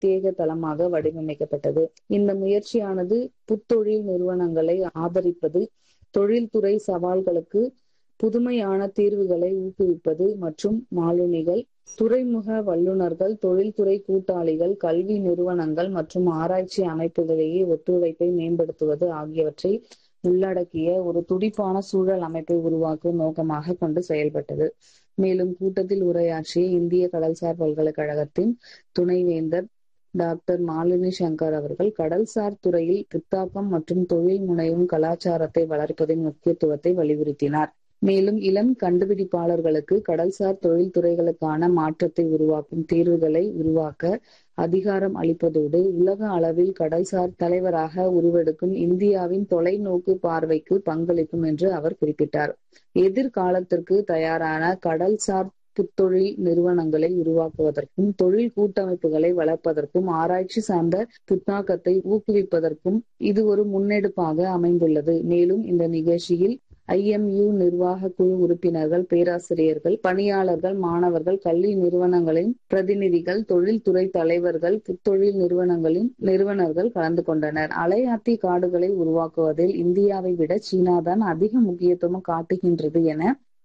பிரத்யேக தளமாக வடிவமைக்கப்பட்டது. இந்த முயற்சியானது புத்தொழில் நிறுவனங்களை ஆதரிப்பது, தொழில்துறை சவால்களுக்கு புதுமையான தீர்வுகளை ஊக்குவிப்பது மற்றும் மாலுமிகள், துறைமுக வல்லுநர்கள், தொழில்துறை கூட்டாளிகள், கல்வி நிறுவனங்கள் மற்றும் ஆராய்ச்சி அமைப்புகளிடையே ஒத்துழைப்பை மேம்படுத்துவது ஆகியவற்றை உள்ளடக்கிய ஒரு துடிப்பான சூழல் அமைப்பை உருவாக்கும் நோக்கமாக கொண்டு செயல்பட்டது. மேலும் கூட்டத்தில் உரையாற்றிய இந்திய கடல்சார் பல்கலைக்கழகத்தின் துணைவேந்தர் டாக்டர் மாலினி சங்கர் அவர்கள் கடல்சார் துறையில் புத்தாக்கம் மற்றும் தொழில் முனைவும் கலாச்சாரத்தை வளர்ப்பதின் முக்கியத்துவத்தை வலியுறுத்தினார். மேலும் இளம் கண்டுபிடிப்பாளர்களுக்கு கடல்சார் தொழில்துறைகளுக்கான மாற்றத்தை உருவாக்கும் தீர்வுகளை உருவாக்க அதிகாரம் அளிப்பதோடு உலக அளவில் கடல்சார் தலைவராக உருவெடுக்கும் இந்தியாவின் தொலைநோக்கு பார்வைக்கு பங்களிக்கும் என்று அவர் குறிப்பிட்டார். எதிர்காலத்திற்கு தயாரான கடல்சார் புத்தொழில் நிறுவனங்களை உருவாக்குவதற்கும், தொழில் கூட்டமைப்புகளை வளர்ப்பதற்கும், ஆராய்ச்சி சார்ந்த புத்தாக்கத்தை ஊக்குவிப்பதற்கும் இது ஒரு முன்னெடுப்பாக அமைந்துள்ளது. மேலும் இந்த நிகழ்ச்சியில் IMU நிர்வாக குழு உறுப்பினர்கள், பேராசிரியர்கள், பணியாளர்கள், மாணவர்கள், கல்வி நிறுவனங்களின் பிரதிநிதிகள், தொழில்துறை தலைவர்கள், புத்தொழில் நிறுவனர்கள் கலந்து கொண்டனர். அலையாத்தி காடுகளை உருவாக்குவதில் இந்தியாவை விட சீனாதான் அதிக முக்கியத்துவம் காட்டுகின்றது என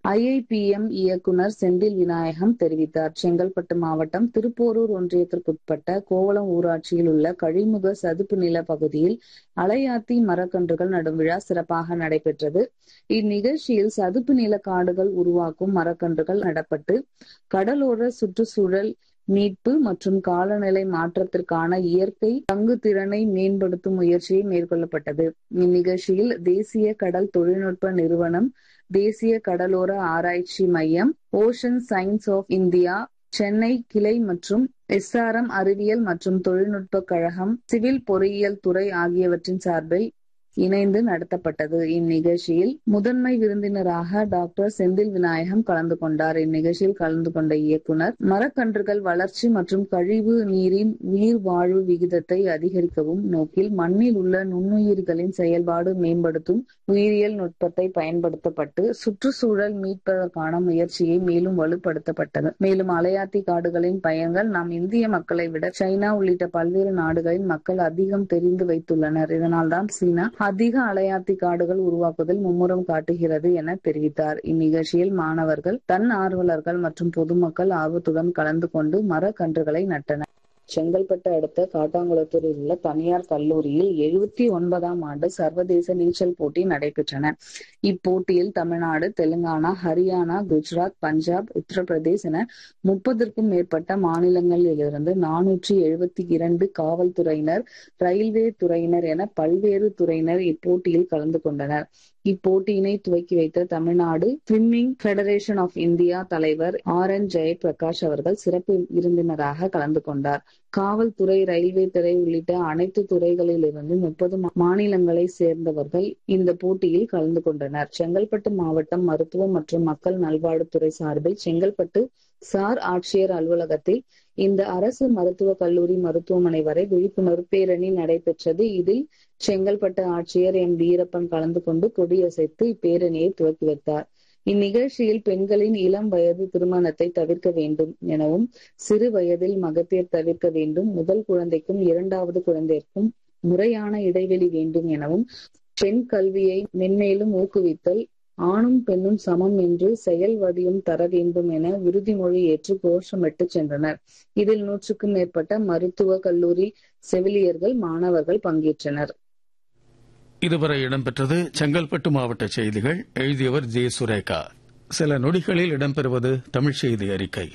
IIPM இயக்குனர் செந்தில் விநாயகம் தெரிவித்தார். செங்கல்பட்டு மாவட்டம் திருப்போரூர் ஒன்றியத்திற்குட்பட்ட கோவளம் ஊராட்சியில் உள்ள கழிமுக சதுப்பு நில பகுதியில் அலையாத்தி மரக்கன்றுகள் நடும் விழா சிறப்பாக நடைபெற்றது. இந்நிகழ்ச்சியில் சதுப்பு நில காடுகள் உருவாக்கும் மரக்கன்றுகள் நடப்பட்டு கடலோர சுற்றுச்சூழல் மீட்பு மற்றும் காலநிலை மாற்றத்திற்கான இயற்கை தங்குதிறனை மேம்படுத்தும் முயற்சியை மேற்கொள்ளப்பட்டது. இந்நிகழ்ச்சியில் தேசிய கடல் தொழில்நுட்ப நிறுவனம், தேசிய கடலோர ஆராய்ச்சி மையம், ocean science of India Chennai கிளை மற்றும் SRM அறிவியல் மற்றும் தொழில்நுட்ப கழகம், சிவில் பொறியியல் துறை ஆகியவற்றின் சார்பில் இணைந்து நடத்தப்பட்டது. இந்நிகழ்ச்சியில் முதன்மை விருந்தினராக டாக்டர் செந்தில் விநாயகம் கலந்து கொண்டார். இந்நிகழ்ச்சியில் கலந்து கொண்ட இயக்குனர், மரக்கன்றுகள் வளர்ச்சி மற்றும் கழிவு நீரின் உயிர் வாழ்வு விகிதத்தை அதிகரிக்கவும் நோக்கில் மண்ணில் உள்ள நுண்ணுயிர்களின் செயல்பாடு மேம்படுத்தும் உயிரியல் நுட்பத்தை பயன்படுத்தப்பட்டு சுற்றுச்சூழல் மீட்பதற்கான முயற்சியை மேலும் வலுப்படுத்தப்பட்டது. மேலும் அலையாத்தி காடுகளின் பயன்கள் நாம் இந்திய மக்களை விட சைனா உள்ளிட்ட பல்வேறு நாடுகளின் மக்கள் அதிகம் தெரிந்து வைத்துள்ளனர். இதனால்தான் சீனா அதிக அலையாத்தி காடுகள் உருவாக்குவதில் மும்முரம் காட்டுகிறது என தெரிவித்தார். இந்நிகழ்ச்சியில் மாணவர்கள், தன்னார்வலர்கள் மற்றும் பொதுமக்கள் ஆர்வத்துடன் கலந்து கொண்டு மரக்கன்றுகளை நட்டனர். செங்கல்பட்டு அடுத்த காட்டாங்குளத்தூரில் உள்ள தனியார் கல்லூரியில் 79ஆம் ஆண்டு சர்வதேச நீச்சல் போட்டி நடைபெற்றன. இப்போட்டியில் தமிழ்நாடு, தெலுங்கானா, ஹரியானா, குஜராத், பஞ்சாப், உத்தரப்பிரதேஷ் என 30க்கும் மேற்பட்ட மாநிலங்களிலிருந்து 472 காவல்துறையினர், ரயில்வே துறையினர் என பல்வேறு துறையினர் இப்போட்டியில் கலந்து கொண்டனர். இப்போட்டியினை துவக்கி வைத்த Tamil Nadu swimming federation of India தலைவர் RN ஜெயபிரகாஷ் அவர்கள் சிறப்பு விருந்தினராக கலந்து கொண்டார். காவல்துறை, ரயில்வே துறை உள்ளிட்ட அனைத்து துறைகளிலிருந்து 30 மாநிலங்களை சேர்ந்தவர்கள் இந்த போட்டியில் கலந்து கொண்டனர். செங்கல்பட்டு மாவட்டம் மருத்துவம் மற்றும் மக்கள் நல்வாழ்வுத்துறை சார்பில் செங்கல்பட்டு சார் ஆட்சியர் அலுவலகத்தில் இந்த அரசு மருத்துவக் கல்லூரி மருத்துவமனை வரை விழிப்புணர்வு பேரணி நடைபெற்றது. இதில் செங்கல்பட்டு ஆட்சியர் M. வீரப்பன் கலந்து கொண்டு கொடியசைத்து இப்பேரணியை துவக்கி வைத்தார். இந்நிகழ்ச்சியில் பெண்களின் இளம் வயது திருமணத்தை தவிர்க்க வேண்டும் எனவும், சிறு வயதில் மகப்பேறு தவிர்க்க வேண்டும், முதல் குழந்தைக்கும் 2வது குழந்தைக்கும் முறையான இடைவெளி வேண்டும் எனவும், பெண் கல்வியை மென்மேலும் ஊக்குவித்தல், ஆணும் பெண்ணும் சமம் என்று செயல் வடிவம் தர வேண்டும் என உறுதிமொழி ஏற்று கோஷமிட்டு சென்றனர். இதில் 100க்கும் மேற்பட்ட மருத்துவ கல்லூரி செவிலியர்கள், மாணவர்கள் பங்கேற்றனர். இதுவரை இடம்பெற்றது செங்கல்பட்டு மாவட்ட செய்திகள். எழுதியவர் ஜே. சுரேகா. சில நொடிகளில் இடம்பெறுவது தமிழ் செய்தி அறிக்கை.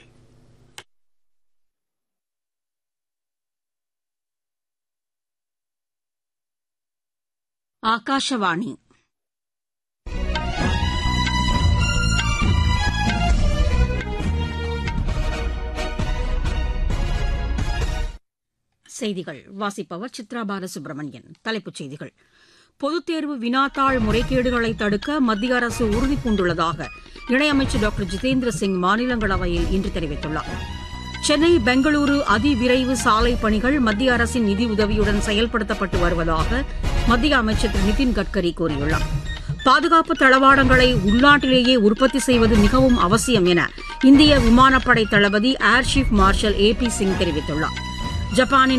ஆகாஷவாணி. செய்திகள் வாசிப்பவர் சித்ரா பாலசுப்ரமணியன். தலைப்புச் செய்திகள். பொதுத் தேர்வு வினாத்தாள் முறைகேடுகளை தடுக்க மத்திய அரசு உறுதிபூண்டுள்ளதாக இணையமைச்சர் டாக்டர் ஜிதேந்திர சிங் மாநிலங்களவையில் இன்று தெரிவித்துள்ளார். சென்னை, பெங்களூரு அதிவிரைவு சாலை பணிகள் மத்திய அரசின் நிதியுதவியுடன் செயல்படுத்தப்பட்டு வருவதாக மத்திய அமைச்சர் திரு நிதின் கட்கரி கூறியுள்ளார். பாதுகாப்பு தளவாடங்களை உள்நாட்டிலேயே உற்பத்தி செய்வது மிகவும் அவசியம் என இந்திய விமானப்படை தளபதி air chief marshal AP Singh தெரிவித்துள்ளார். ஜப்பானின்